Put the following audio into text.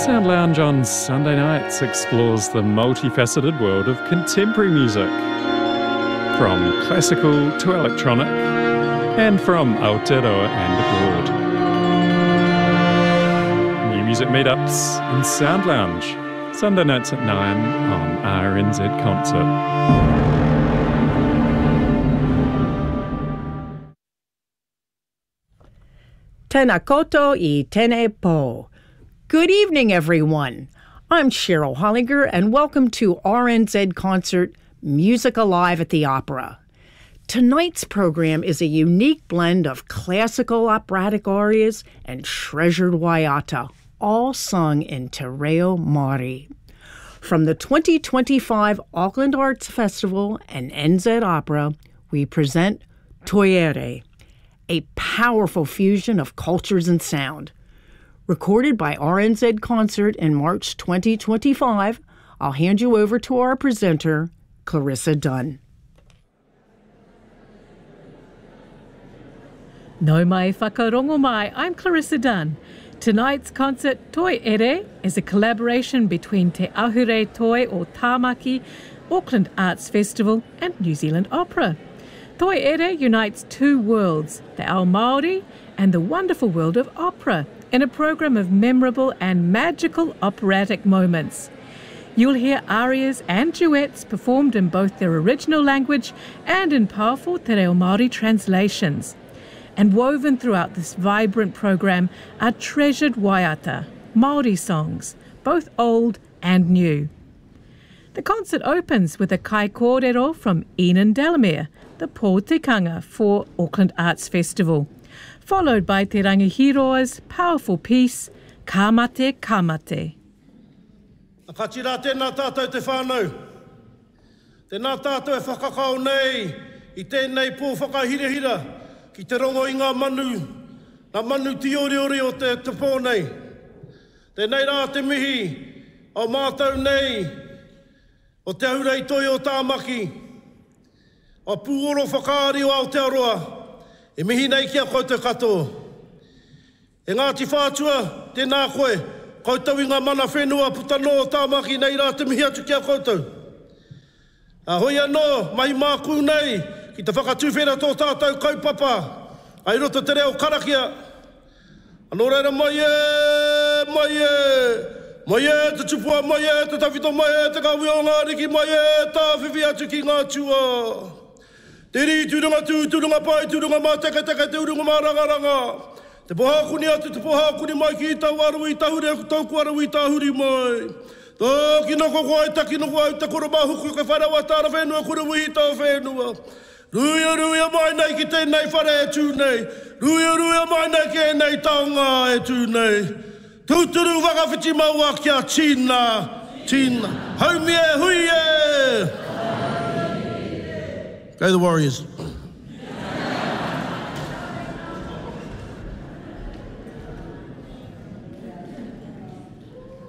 Sound Lounge on Sunday nights explores the multifaceted world of contemporary music, from classical to electronic, and from Aotearoa and abroad. New music meetups in Sound Lounge, Sunday nights at 9 on RNZ Concert. Tēnā koutou I tēnei pō. Good evening, everyone. I'm Cheryl Hollinger, and welcome to RNZ Concert Music Alive at the Opera. Tonight's program is a unique blend of classical operatic arias and treasured waiata, all sung in Te Reo Māori. From the 2025 Auckland Arts Festival and NZ Opera, we present Toiere, a powerful fusion of cultures and sound. Recorded by RNZ Concert in March 2025, I'll hand you over to our presenter, Clarissa Dunn. Nau mai whakarongo mai, I'm Clarissa Dunn. Tonight's concert, Toiere, is a collaboration between Te Ahure Toi o Tāmaki, Auckland Arts Festival and New Zealand Opera. Toiere unites two worlds, the ao Māori and the wonderful world of opera, in a program of memorable and magical operatic moments. You'll hear arias and duets performed in both their original language and in powerful Te Reo Māori translations. And woven throughout this vibrant program are treasured waiata, Māori songs, both old and new. The concert opens with a kai kōrero from Enan Delamere, the pōtikanga for Auckland Arts Festival, followed by Te Rangihiroa's powerful piece, Ka Mate, Ka Mate. Ka tira tēnā tātou te whānau. Tēnā tātou e whakakao nei I tēnei pō whakahirehira ki te rongo I ngā manu, ngā manu tioriori o te pō nei. Tēnei rā te mihi o mātou nei, o te aurei toi o Tāmaki, o pūoro whakaari o Aotearoa, e mihi nei kia koutou katoa. E Ngāti Whātua, tēnā koe, koutou I ngā mana whenua putano o Tāmaki nei rā te mihi atu kia koutou. Ahoi anō, mahi māku nei, ki te whakatūwhera tō tātou kaupapa, ai roto te reo karakia. Anō reira mai e, te tupua mai e, te tawhito mai e, te kawi o ngā riki mai e, tā whiwhi atu ki ngā tua. Te ri, tūrunga tū, tūrunga pai, tūrunga mā teka, tūrunga mā rangaranga. Te pohākuni atu, te pohākuni mai ki I tau aru I tahure, tauku aru I tāhuri mai. Tā ki noko koe, taki noko au, te koro mahuku, ka wharawa tāra whenua, kura wihi tau whenua. Ruia mai nei ki tēnei whare e tū nei. Ruia mai nei ki e nei taonga e tū nei. Tūturu whakawhiti maua kia Tina. Haumie, hui e! Go the Warriors.